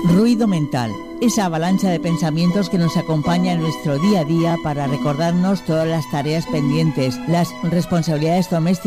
Ruido mental, esa avalancha de pensamientos que nos acompaña en nuestro día a día para recordarnos todas las tareas pendientes, las responsabilidades domésticas